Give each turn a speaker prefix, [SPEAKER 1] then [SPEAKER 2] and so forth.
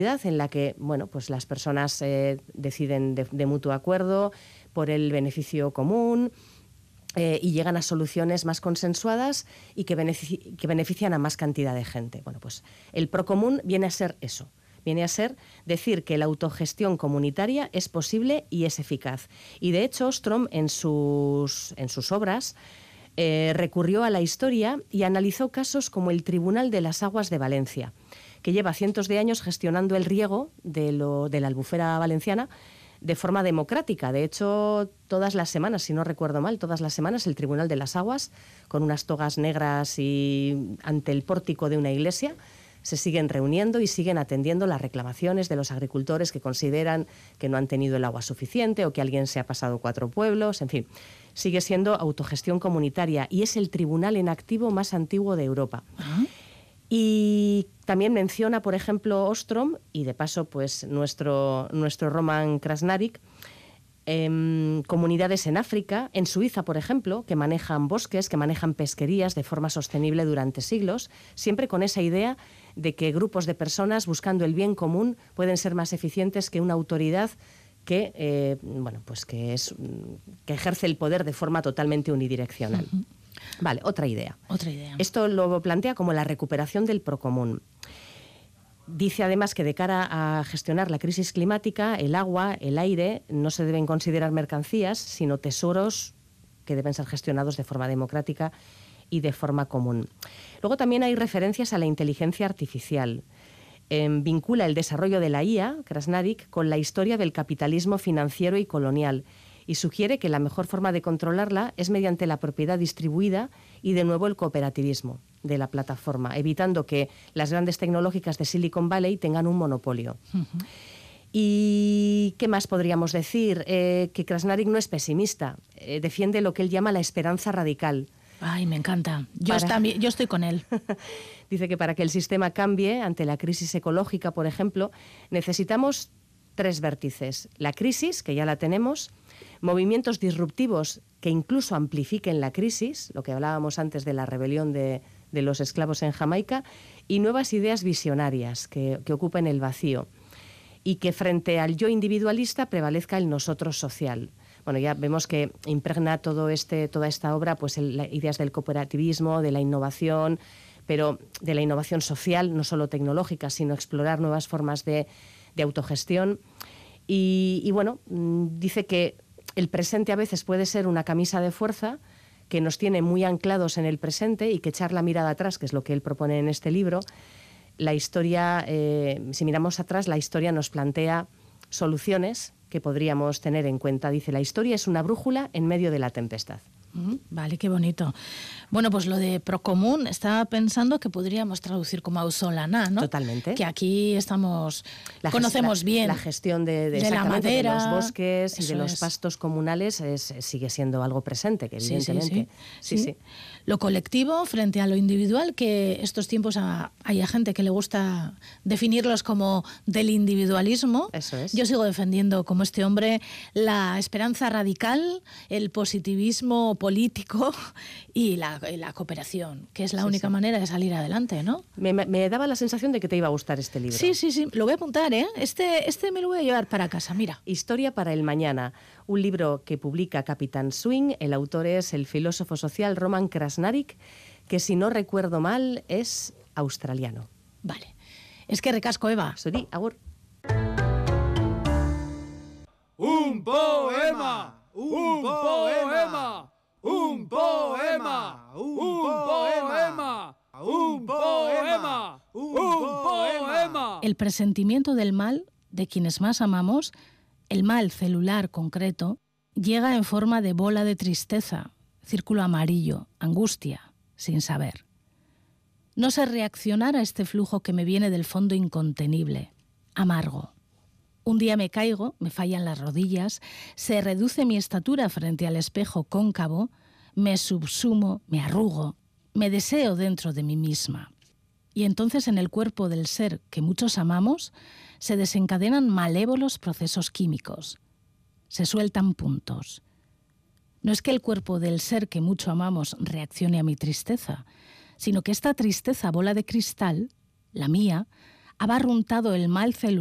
[SPEAKER 1] en la que, bueno, pues las personas deciden de mutuo acuerdo por el beneficio común y llegan a soluciones más consensuadas y que benefician a más cantidad de gente. Bueno, pues el procomún viene a ser eso. Viene a ser decir que la autogestión comunitaria es posible y es eficaz. Y de hecho, Ostrom, en sus obras, recurrió a la historia y analizó casos como el Tribunal de las Aguas de Valencia, que lleva cientos de años gestionando el riego de la albufera valenciana de forma democrática. De hecho, todas las semanas, si no recuerdo mal, todas las semanas el Tribunal de las Aguas, con unas togas negras y ante el pórtico de una iglesia, se siguen reuniendo y siguen atendiendo las reclamaciones de los agricultores que consideran que no han tenido el agua suficiente o que alguien se ha pasado 4 pueblos, en fin. Sigue siendo autogestión comunitaria y es el tribunal en activo más antiguo de Europa. Uh-huh. Y también menciona, por ejemplo, Ostrom, y de paso pues nuestro Roman Krasnarik, comunidades en África, en Suiza, por ejemplo, que manejan bosques, que manejan pesquerías de forma sostenible durante siglos, siempre con esa idea de que grupos de personas buscando el bien común pueden ser más eficientes que una autoridad que, que ejerce el poder de forma totalmente unidireccional. Uh-huh. Vale, otra idea. Esto lo plantea como la recuperación del procomún. Dice además que de cara a gestionar la crisis climática, el agua, el aire, no se deben considerar mercancías, sino tesoros que deben ser gestionados de forma democrática y de forma común. Luego también hay referencias a la inteligencia artificial. Vincula el desarrollo de la IA, Krasnarik, con la historia del capitalismo financiero y colonial y sugiere que la mejor forma de controlarla es mediante la propiedad distribuida y de nuevo el cooperativismo de la plataforma, evitando que las grandes tecnológicas de Silicon Valley tengan un monopolio. Uh-huh. ¿Y qué más podríamos decir? Que Krasnarik no es pesimista, defiende lo que él llama la esperanza radical.
[SPEAKER 2] Ay, me encanta. Yo estoy con él.
[SPEAKER 1] Dice que para que el sistema cambie ante la crisis ecológica, por ejemplo, necesitamos 3 vértices. La crisis, que ya la tenemos, movimientos disruptivos que incluso amplifiquen la crisis, lo que hablábamos antes de la rebelión de los esclavos en Jamaica, y nuevas ideas visionarias que ocupen el vacío y que frente al yo individualista prevalezca el nosotros social. Bueno, ya vemos que impregna toda esta obra pues ideas del cooperativismo, de la innovación, pero de la innovación social, no solo tecnológica, sino explorar nuevas formas de autogestión. Y bueno, dice que el presente a veces puede ser una camisa de fuerza que nos tiene muy anclados en el presente y que echar la mirada atrás, que es lo que él propone en este libro. La historia, si miramos atrás, la historia nos plantea soluciones que podríamos tener en cuenta. Dice, la historia es una brújula en medio de la tempestad.
[SPEAKER 2] Vale, qué bonito. Bueno, pues lo de procomún, estaba pensando que podríamos traducir como auzolana, ¿no?
[SPEAKER 1] Totalmente.
[SPEAKER 2] Que aquí conocemos bien.
[SPEAKER 1] La gestión de
[SPEAKER 2] la madera,
[SPEAKER 1] de los bosques y de los pastos comunales sigue siendo algo presente, que evidentemente.
[SPEAKER 2] Sí. Lo colectivo frente a lo individual, que estos tiempos hay gente que le gusta definirlos como del individualismo.
[SPEAKER 1] Eso es.
[SPEAKER 2] Yo sigo defendiendo, como este hombre, la esperanza radical, el positivismo político y la cooperación, que es la única manera de salir adelante, ¿no?
[SPEAKER 1] Me daba la sensación de que te iba a gustar este libro.
[SPEAKER 2] Sí. Lo voy a apuntar, ¿eh? Este me lo voy a llevar para casa, mira.
[SPEAKER 1] Historia para el mañana. Un libro que publica Capitán Swing. El autor es el filósofo social Roman Krasnarik, que si no recuerdo mal es australiano.
[SPEAKER 2] Vale. Es que recasco, Eva.
[SPEAKER 1] Suri, agur.
[SPEAKER 3] Un poema. Un poema. Un poema. Un poema. Un poema. Un poema.
[SPEAKER 2] El presentimiento del mal de quienes más amamos, el mal celular concreto, llega en forma de bola de tristeza, círculo amarillo, angustia, sin saber. No sé reaccionar a este flujo que me viene del fondo incontenible, amargo. Un día me caigo, me fallan las rodillas, se reduce mi estatura frente al espejo cóncavo, me subsumo, me arrugo, me deseo dentro de mí misma. Y entonces en el cuerpo del ser que muchos amamos se desencadenan malévolos procesos químicos. Se sueltan puntos. No es que el cuerpo del ser que mucho amamos reaccione a mi tristeza, sino que esta tristeza bola de cristal, la mía, ha barruntado el mal celular